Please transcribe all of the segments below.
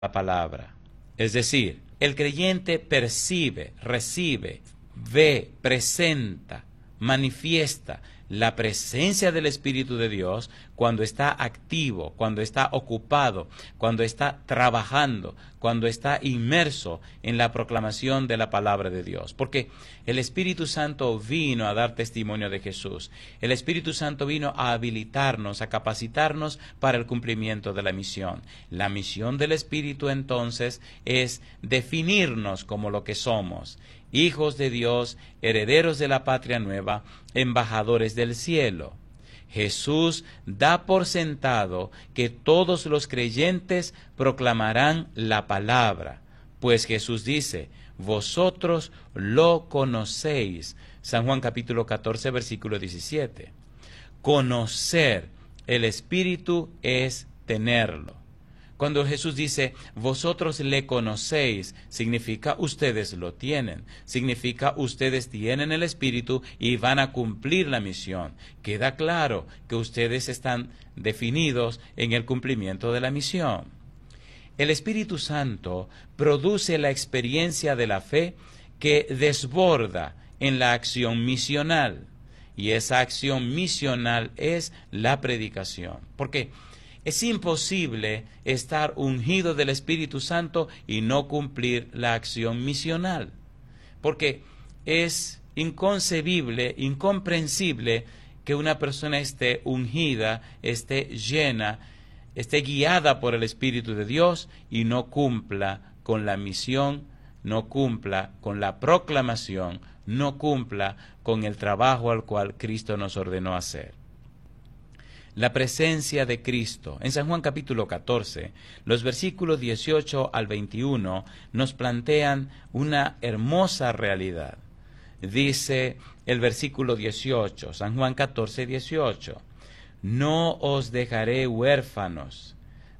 la palabra. Es decir, el creyente percibe, recibe, ve, presenta, manifiesta la presencia del Espíritu de Dios cuando está activo, cuando está ocupado, cuando está trabajando, cuando está inmerso en la proclamación de la palabra de Dios. Porque el Espíritu Santo vino a dar testimonio de Jesús. El Espíritu Santo vino a habilitarnos, a capacitarnos para el cumplimiento de la misión. La misión del Espíritu entonces es definirnos como lo que somos: hijos de Dios, herederos de la patria nueva, embajadores del cielo. Jesús da por sentado que todos los creyentes proclamarán la palabra, pues Jesús dice: vosotros lo conocéis. San Juan capítulo 14, versículo 17. Conocer el Espíritu es tenerlo. Cuando Jesús dice, vosotros le conocéis, significa ustedes lo tienen. Significa ustedes tienen el Espíritu y van a cumplir la misión. Queda claro que ustedes están definidos en el cumplimiento de la misión. El Espíritu Santo produce la experiencia de la fe que desborda en la acción misional. Y esa acción misional es la predicación. ¿Por qué? Es imposible estar ungido del Espíritu Santo y no cumplir la acción misional, porque es inconcebible, incomprensible que una persona esté ungida, esté llena, esté guiada por el Espíritu de Dios y no cumpla con la misión, no cumpla con la proclamación, no cumpla con el trabajo al cual Cristo nos ordenó hacer. La presencia de Cristo. En San Juan capítulo 14, los versículos 18 al 21 nos plantean una hermosa realidad. Dice el versículo 18, San Juan 14, 18, no os dejaré huérfanos,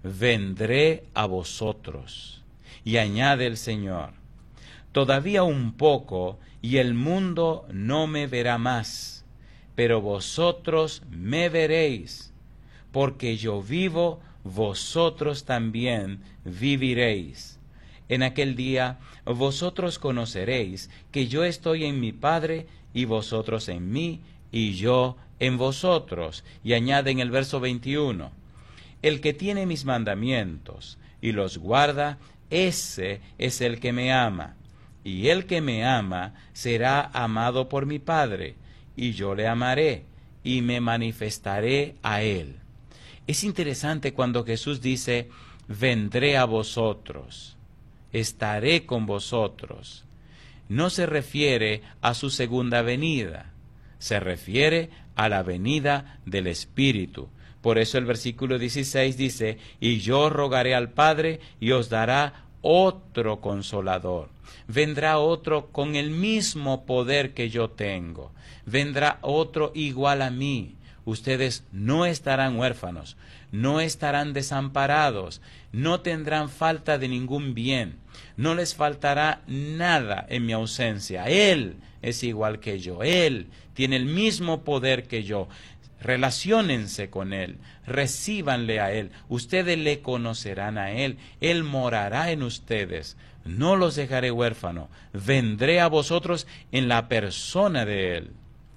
vendré a vosotros. Y añade el Señor, todavía un poco y el mundo no me verá más, pero vosotros me veréis, porque yo vivo, vosotros también viviréis. En aquel día vosotros conoceréis que yo estoy en mi Padre, y vosotros en mí, y yo en vosotros. Y añade en el verso 21, el que tiene mis mandamientos y los guarda, ese es el que me ama. Y el que me ama será amado por mi Padre, y yo le amaré y me manifestaré a él. Es interesante cuando Jesús dice, vendré a vosotros, estaré con vosotros. No se refiere a su segunda venida, se refiere a la venida del Espíritu. Por eso el versículo 16 dice, y yo rogaré al Padre y os dará otro consolador. Vendrá otro con el mismo poder que yo tengo. Vendrá otro igual a mí. Ustedes no estarán huérfanos, no estarán desamparados, no tendrán falta de ningún bien, no les faltará nada en mi ausencia. Él es igual que yo, Él tiene el mismo poder que yo. Relaciónense con Él, recíbanle a Él, ustedes le conocerán a Él, Él morará en ustedes. No los dejaré huérfanos, vendré a vosotros en la persona de Él.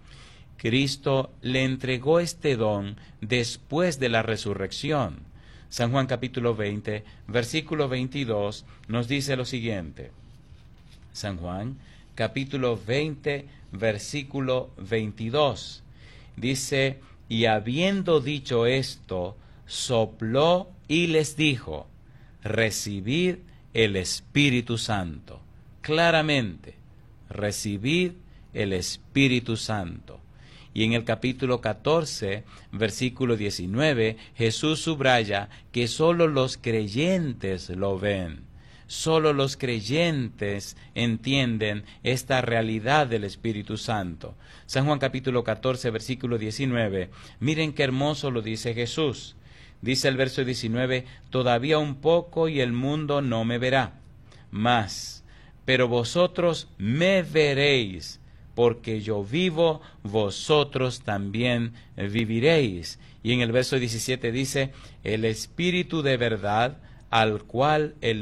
Cristo le entregó este don después de la resurrección. San Juan capítulo 20, versículo 22 nos dice lo siguiente. San Juan capítulo 20, versículo 22. Dice, y habiendo dicho esto, sopló y les dijo, recibid el Espíritu Santo. Claramente, recibid el Espíritu Santo. Y en el capítulo 14, versículo 19, Jesús subraya que solo los creyentes lo ven. Solo los creyentes entienden esta realidad del Espíritu Santo. San Juan capítulo 14, versículo 19. Miren qué hermoso lo dice Jesús. Dice el verso 19, todavía un poco y el mundo no me verá más, pero vosotros me veréis, porque yo vivo, vosotros también viviréis. Y en el verso 17 dice, el Espíritu de verdad al cual el